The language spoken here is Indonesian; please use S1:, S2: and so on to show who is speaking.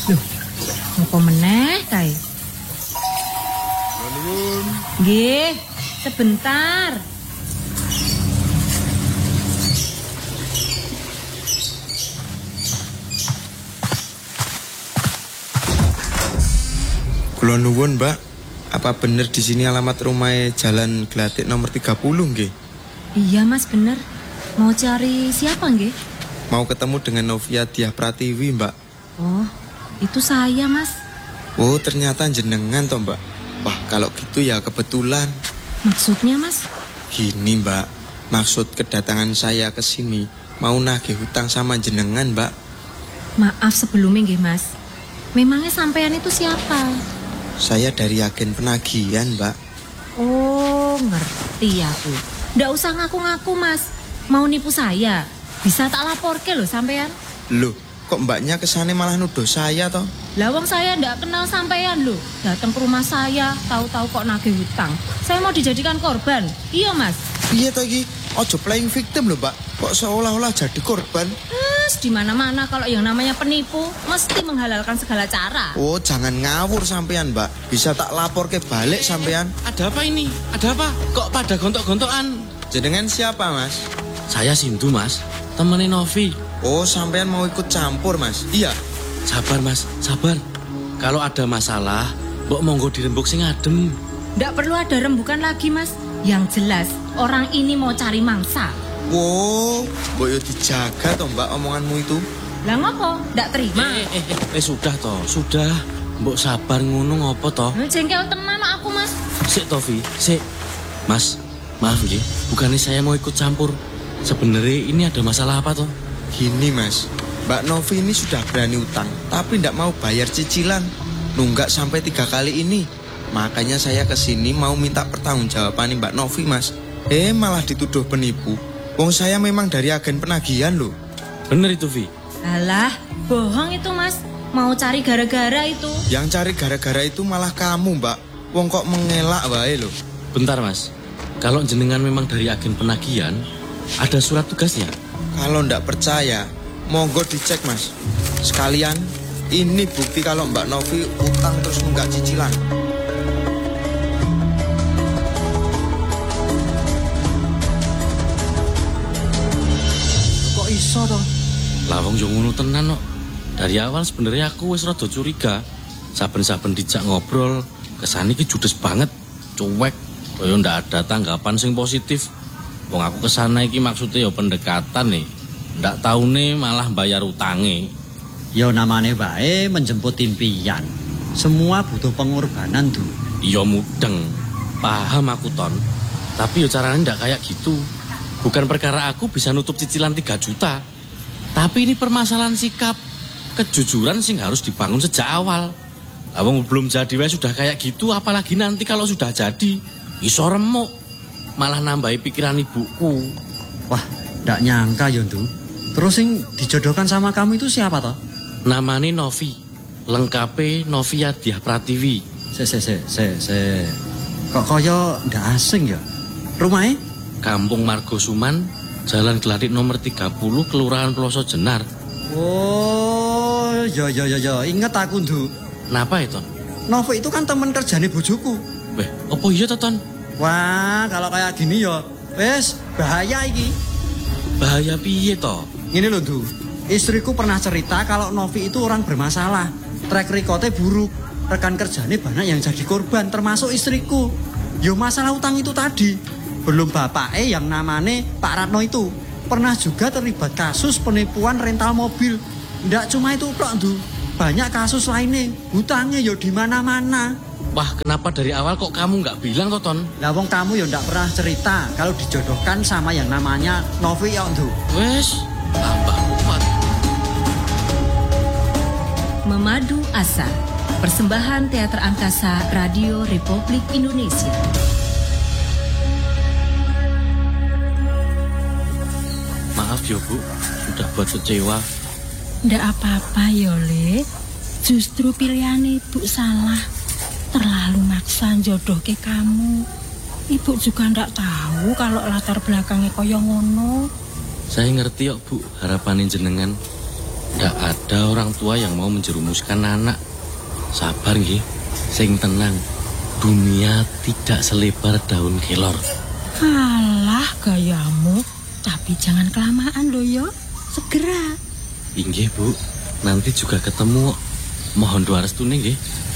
S1: Loh, apa meneh kae?
S2: Nuwun.
S1: Nggih, sebentar.
S2: Kula nuwun, Mbak. Apa bener di sini alamat rumah Jalan Glatik nomor 30 nggih?
S1: Iya, Mas, bener. Mau cari siapa nggih?
S2: Mau ketemu dengan Novia Diah Pratiwi, Mbak.
S1: Oh, itu saya, Mas.
S2: Oh, ternyata jenengan toh, Mbak. Wah, kalau gitu ya kebetulan.
S1: Maksudnya, Mas?
S2: Gini, Mbak. Maksud kedatangan saya ke sini mau nagih hutang sama jenengan, Mbak.
S1: Maaf sebelumnya nggih, Mas. Memangnya sampean itu siapa?
S2: Saya dari agen penagihan, Mbak.
S1: Oh, ngerti aku. Nggak usah ngaku-ngaku, Mas. Mau nipu saya? Bisa tak laporke loh sampean.
S2: Loh, kok mbaknya kesane malah nuduh saya toh?
S1: Lawang saya nggak kenal sampean loh. Datang ke rumah saya, tahu-tahu kok nagih hutang. Saya mau dijadikan korban. Iya, Mas.
S2: Iya toh iki, ojo playing victim loh, Mbak. Kok seolah-olah jadi korban?
S1: Di mana-mana kalau yang namanya penipu mesti menghalalkan segala cara.
S2: Oh, jangan ngawur sampean, Mbak. Bisa tak lapor ke balik sampean.
S3: Ada apa ini? Ada apa? Kok pada gontok-gontokan?
S2: Jenengan siapa, Mas?
S3: Saya Sindu, Mas. Temenin Novi.
S2: Oh, sampean mau ikut campur, Mas? Iya.
S3: Sabar, Mas. Sabar. Kalau ada masalah, mbok monggo dirembuk sing adem.
S1: Nggak perlu ada rembukan lagi, Mas. Yang jelas, orang ini mau cari mangsa.
S2: Wow, boyo dijaga toh, Mbak, omonganmu itu.
S1: Lah ngopo? Nggak terima?
S3: Sudah toh, sudah. Mbok sabar ngono ngopo toh?
S1: Jengkel tenan aku, Mas.
S3: Sik Tovi, sik. Mas, maaf nggih. Bukannya saya mau ikut campur. Sebenarnya ini ada masalah apa toh?
S2: Gini, Mas. Mbak Novi ini sudah berani utang, tapi tidak mau bayar cicilan. Nunggak sampai 3 kali ini. Makanya saya kesini mau minta pertanggungjawaban Mbak Novi, Mas. Malah dituduh penipu. Wong saya memang dari agen penagihan loh.
S3: Bener itu, Vi.
S1: Alah, bohong itu, Mas. Mau cari gara-gara itu.
S2: Yang cari gara-gara itu malah kamu, Mbak. Wong kok mengelak wae loh.
S3: Bentar, Mas. Kalau jenengan memang dari agen penagihan, ada surat tugasnya?
S2: Kalau ndak percaya, monggo dicek, Mas. Sekalian, ini bukti kalau Mbak Novi utang terus nunggak cicilan.
S3: Kok iso toh? Lawang yo ngono tenan kok. Dari awal sebenarnya aku wis rada curiga. Saben-saben dijak ngobrol, kesane iki judes banget, cuek, kaya ndak ada tanggapan sing positif. Wong aku kesana iki maksudnya ya pendekatan nih. Ndak taune malah bayar utange.
S4: Ya namane wae menjemput impian. Semua butuh pengorbanan tuh.
S3: Iya mudeng. Paham aku Ton. Tapi ya caranya ndak kayak gitu. Bukan perkara aku bisa nutup cicilan 3 juta. Tapi ini permasalahan sikap. Kejujuran sih harus dibangun sejak awal. Awang belum jadi wae sudah kayak gitu, apalagi nanti kalau sudah jadi. Iso remuk. Malah nambahi pikiran ibuku.
S4: Wah, ndak nyangka ya, Ndu. Terus sing dijodohkan sama kamu itu siapa toh?
S3: Namanya Novi. Lengkape Novia Diah Pratiwi.
S4: Se. Kok kaya ndak asing ya? Rumahnya?
S3: Kampung Margosuman, Jalan Glatik nomor 30, Kelurahan Ploso Jenar.
S4: Oh, ya. Ingat aku, Ndu.
S3: Kenapa itu?
S4: Novi itu kan teman kerjane bojoku.
S3: Weh, apa iya Ton?
S4: Wah, kalau kayak gini ya, wes bahaya iki.
S3: Bahaya piye toh?
S4: Ini loh, Ndu. Istriku pernah cerita kalau Novi itu orang bermasalah. Track recordnya buruk. Rekan kerjanya banyak yang jadi korban, termasuk istriku. Yo masalah utang itu tadi. Belum bapaknya yang namanya Pak Ratno itu. Pernah juga terlibat kasus penipuan rental mobil. Nggak cuma itu tok, Ndu. Banyak kasus lainnya. Hutangnya yo di mana-mana.
S3: Wah, kenapa dari awal kok kamu nggak bilang toh, Ton?
S4: Lah wong kamu yo ndak pernah cerita kalau dijodohkan sama yang namanya Novi ya, Ndu.
S3: Wes, tambah kuat.
S1: Memadu Asa, persembahan Teater Angkasa Radio Republik Indonesia.
S3: Maaf ya Bu, sudah buat kecewa.
S5: Ndak apa-apa ya, Le. Justru pilihan Ibu salah. Terlalu maksa jodoh ke kamu. Ibu juga ndak tahu kalau latar belakangnya kaya ngono.
S3: Saya ngerti kok Bu, harapanin jenengan. Nggak ada orang tua yang mau menjerumuskan anak. Sabar nggih, sing tenang. Dunia tidak selebar daun kelor.
S5: Alah gayamu, tapi jangan kelamaan loh yo. Segera.
S3: Inggih Bu, nanti juga ketemu. Mohon doa restune nggih.